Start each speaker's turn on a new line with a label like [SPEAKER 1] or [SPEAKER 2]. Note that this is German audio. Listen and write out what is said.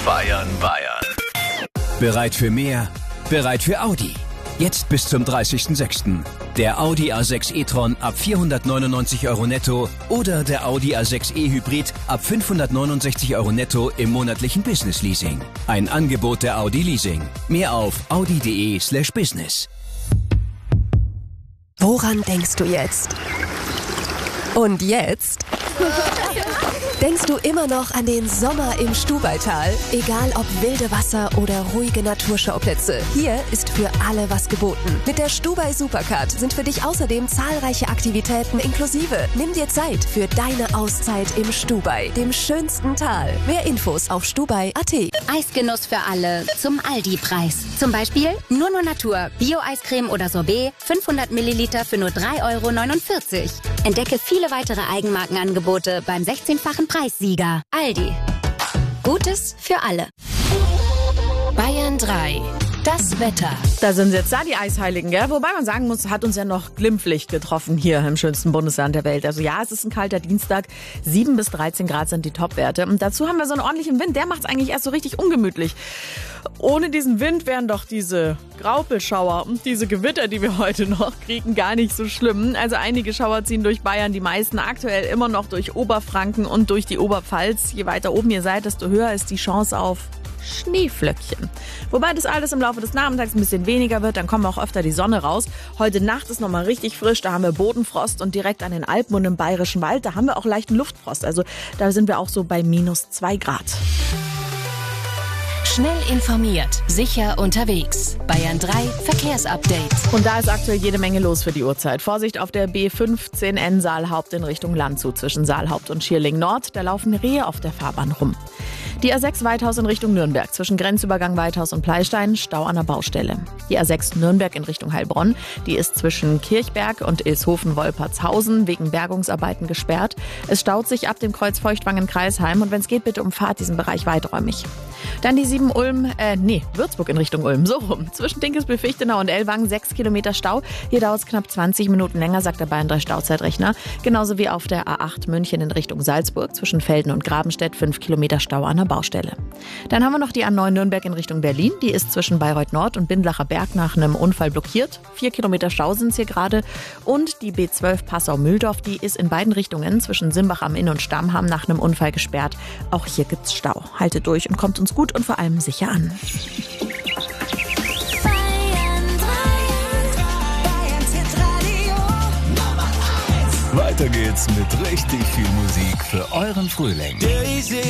[SPEAKER 1] Bayern. Bereit für mehr? Bereit für Audi. Jetzt bis zum 30.06. Der Audi A6 e-tron ab 499 € netto oder der Audi A6 e-Hybrid ab 569 € netto im monatlichen Business Leasing. Ein Angebot der Audi Leasing. Mehr auf audi.de/business.
[SPEAKER 2] Woran denkst du jetzt? Und jetzt? Denkst du immer noch an den Sommer im Stubaital? Egal ob wilde Wasser oder ruhige Naturschauplätze, hier ist für alle was geboten. Mit der Stubai Supercard sind für dich außerdem zahlreiche Aktivitäten inklusive. Nimm dir Zeit für deine Auszeit im Stubai, dem schönsten Tal. Mehr Infos auf stubai.at.
[SPEAKER 3] Eisgenuss für alle zum Aldi-Preis. Zum Beispiel nur Natur, Bio-Eiscreme oder Sorbet, 500 Milliliter für nur 3,49 €. Entdecke viele weitere Eigenmarkenangebote beim 16-fachen Preissieger. Aldi. Gutes für alle.
[SPEAKER 4] Bayern 3. Das Wetter.
[SPEAKER 5] Da sind jetzt da die Eisheiligen, gell? Wobei man sagen muss, hat uns ja noch Glimpflicht getroffen hier im schönsten Bundesland der Welt. Also ja, es ist ein kalter Dienstag. 7 bis 13 Grad sind die Topwerte. Und dazu haben wir so einen ordentlichen Wind. Der macht es eigentlich erst so richtig ungemütlich. Ohne diesen Wind wären doch diese Graupelschauer und diese Gewitter, die wir heute noch kriegen, gar nicht so schlimm. Also einige Schauer ziehen durch Bayern, die meisten aktuell immer noch durch Oberfranken und durch die Oberpfalz. Je weiter oben ihr seid, desto höher ist die Chance auf Schneeflöckchen. Wobei das alles im Laufe des Nachmittags ein bisschen weniger wird, dann kommt auch öfter die Sonne raus. Heute Nacht ist nochmal richtig frisch, da haben wir Bodenfrost und direkt an den Alpen und im Bayerischen Wald, da haben wir auch leichten Luftfrost. Also da sind wir auch so bei -2 Grad.
[SPEAKER 4] Schnell informiert, sicher unterwegs. Bayern 3 Verkehrsupdate.
[SPEAKER 5] Und da ist aktuell jede Menge los für die Uhrzeit. Vorsicht auf der B15N Saalhaupt in Richtung Landshut zwischen Saalhaupt und Schierling Nord. Da laufen Rehe auf der Fahrbahn rum. Die A6 Weithaus in Richtung Nürnberg zwischen Grenzübergang Weithaus und Pleistein, Stau an der Baustelle. Die A6 Nürnberg in Richtung Heilbronn, die ist zwischen Kirchberg und Ilshofen-Wolpertshausen wegen Bergungsarbeiten gesperrt. Es staut sich ab dem Kreuz Feuchtwangen-Kreisheim und wenn es geht, bitte umfahrt diesen Bereich weiträumig. Dann die 7 Würzburg in Richtung Ulm, so rum. Zwischen Dinkelsbühl-Fichtenau und Ellwangen 6 Kilometer Stau. Hier dauert es knapp 20 Minuten länger, sagt der Bayern 3 Stauzeitrechner. Genauso wie auf der A8 München in Richtung Salzburg zwischen Velden und Grabenstedt 5 Kilometer Stau an der Baustelle. Dann haben wir noch die A9 Nürnberg in Richtung Berlin. Die ist zwischen Bayreuth Nord und Bindlacher Berg nach einem Unfall blockiert. 4 Kilometer Stau sind es hier gerade. Und die B12 Passau-Mühldorf, die ist in beiden Richtungen zwischen Simbach am Inn und Stammham nach einem Unfall gesperrt. Auch hier gibt's Stau. Haltet durch und kommt uns gut und vor allem sicher an.
[SPEAKER 1] Weiter geht's mit richtig viel Musik für euren Frühling.